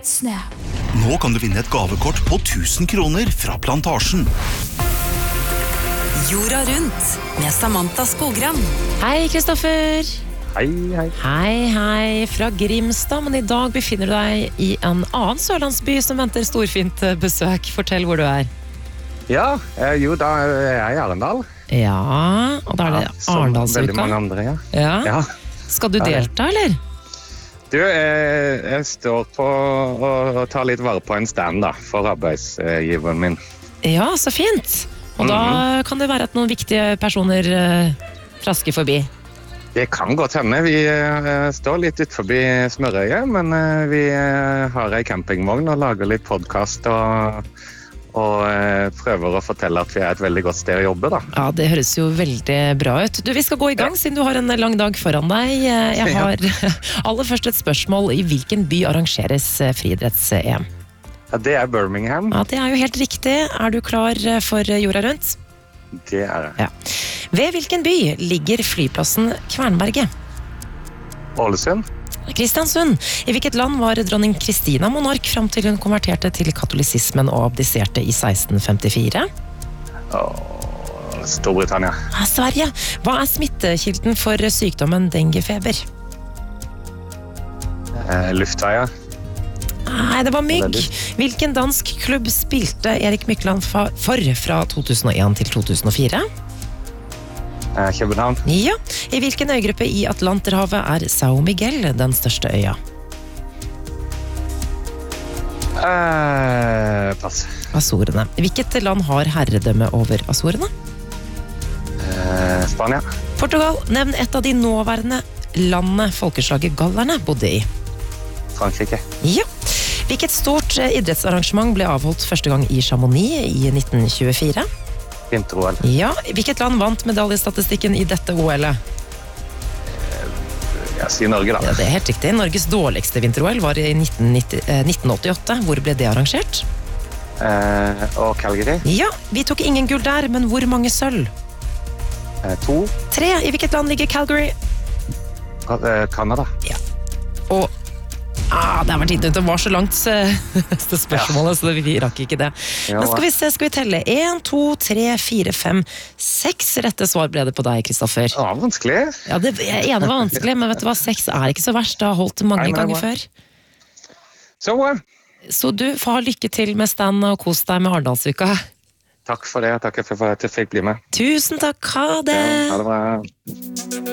Snap. Nå kan du vinne et gavekort på 1000 kroner fra Plantasjen. Jorda rundt med Samantha Skogran. Hei, Kristoffer. Hei. Hei, fra Grimstad, men i dag befinner du deg i en annen sørlandsby som venter storfint besøk. Fortell hvor du er. Ja, da er jeg i Arendal. Ja, og da er det Som Arendalsuka. veldig mange andre, Ja. Ja. Skal du delta, eller? Du, jeg står på å ta litt vare på en stand da, for arbeidsgiveren min. Ja, så fint. Og da kan det være at noen viktige personer trasker forbi. Det kan godt hende. Vi står litt ut forbi Smørøyet, men vi har en campingvogn og lager litt podcast og prøver å fortelle at vi er et veldig godt sted å jobbe, da. Ja, det høres jo veldig bra ut. Du, vi skal gå i gang, siden du har en lang dag foran deg. Jeg har aller først et spørsmål. I hvilken by arrangeres friidretts-EM? Ja, det er Birmingham. Ja, det er jo helt riktig. Er du klar for jorda rundt? Det er det. Ja. Ved hvilken by ligger flyplassen Kvernberget? Ålesund. Kristiansund. I hvilket land var dronning Kristina monark frem til hun konverterte til katolisismen og abdiserte i 1654? Storbritannia. Sverige. Hva er smittekilden for sykdommen denguefeber? Luftveier. Nei, det var mygg. Hvilken dansk klubb spilte Erik Mykland for fra 2001 til 2004? København. Ja. I hvilken øygruppe i Atlanterhavet er São Miguel den største øya? Pass. Azorene. Hvilket land har herredømme over Azorene? Spania. Portugal. Nevn et av de nåværende landene folkeslaget gallerne bodde i. Frankrike. Ja. Hvilket stort idrettsarrangement ble avholdt første gang i Chamonix i 1924? Vinter-OL. Ja. Hvilket land vant medaljestatistikken i dette OL-et? Jeg sier Norge, da. Ja, det er helt riktig. Norges dårligste vinter-OL var i 1988. Hvor ble det arrangert? Og Calgary. Ja. Vi tok ingen gull der, men hvor mange sølv? 2. 3. I hvilket land ligger Calgary? Canada. Ja. Og det har vært tid, det var så langt det spørsmålet, så vi rakk ikke det. Men skal vi se, skal vi telle 1, 2, 3, 4, 5, 6 rette svar ble det på deg, Kristoffer. Det var vanskelig. Ja, det ene var vanskelig, men vet du hva, 6 er ikke så verst, det har holdt mange ganger før. Så du får ha lykke til med stand og kos deg med Arendalsuka. Takk for det, takk for at jeg fikk bli med. Tusen takk, ha det! Ja, ha det bra.